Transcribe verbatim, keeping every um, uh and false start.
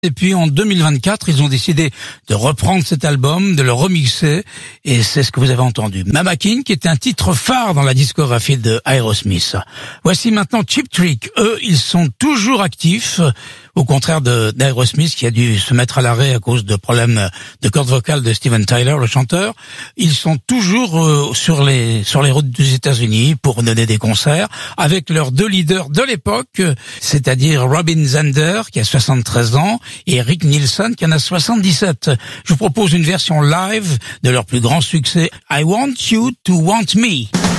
Et puis en deux mille vingt-quatre, ils ont décidé de reprendre cet album, de le remixer, et c'est ce que vous avez entendu. Mama King, qui est un titre phare dans la discographie de Aerosmith. Voici maintenant Cheap Trick. Eux, ils sont toujours actifs, au contraire de d'Aerosmith, qui a dû se mettre à l'arrêt à cause de problèmes de cordes vocales de Steven Tyler, le chanteur. Ils sont toujours euh, sur les sur les routes des États-Unis pour donner des concerts, avec leurs deux leaders de l'époque, c'est-à-dire Robin Zander, qui a soixante-treize ans, et Rick Nielsen qui en a soixante-dix-sept. Je vous propose une version live de leur plus grand succès, I Want You to Want Me.